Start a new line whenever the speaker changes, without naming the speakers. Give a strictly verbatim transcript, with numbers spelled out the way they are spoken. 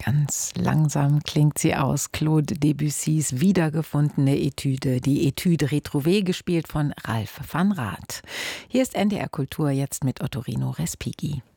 Ganz langsam klingt sie aus. Claude Debussys wiedergefundene Etüde, die Etüde Retrouvée, gespielt von Ralph van Raat. Hier ist N D R Kultur jetzt mit Ottorino Respighi.